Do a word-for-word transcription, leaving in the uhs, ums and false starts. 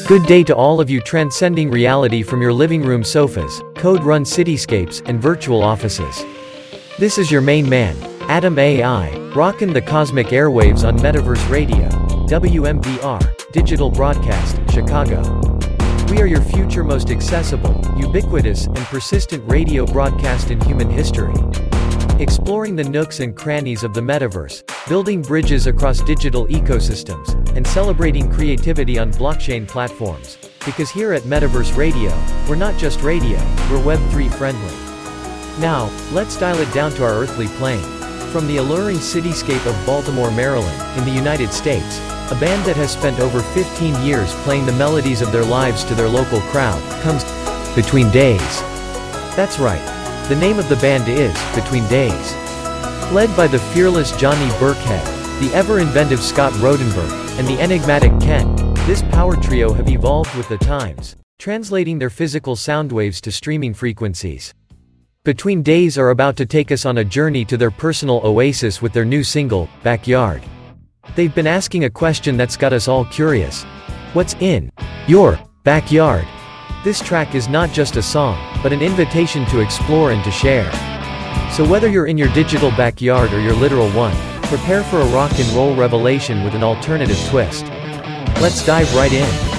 Good day to all of you transcending reality from your living room sofas, code-run cityscapes, and virtual offices. This is your main man, Adam A I, rockin' the cosmic airwaves on Metaverse Radio, W M B R, Digital Broadcast, Chicago. We are your future most accessible, ubiquitous, and persistent radio broadcast in human history. Exploring the nooks and crannies of the metaverse, building bridges across digital ecosystems, and celebrating creativity on blockchain platforms. Because here at Metaverse Radio, we're not just radio, we're web three friendly. Now, let's dial it down to our earthly plane. From the alluring cityscape of Baltimore, Maryland, in the United States, a band that has spent over fifteen years playing the melodies of their lives to their local crowd, comes Between Days. That's right. The name of the band is Between Days. Led by the fearless Johnny Burkhead, the ever-inventive Scott Rodenberg, and the enigmatic Ken, this power trio have evolved with the times, translating their physical sound waves to streaming frequencies. Between Days are about to take us on a journey to their personal oasis with their new single, Backyard. They've been asking a question that's got us all curious. What's in your backyard? This track is not just a song, but an invitation to explore and to share. So whether you're in your digital backyard or your literal one, prepare for a rock and roll revelation with an alternative twist. Let's dive right in.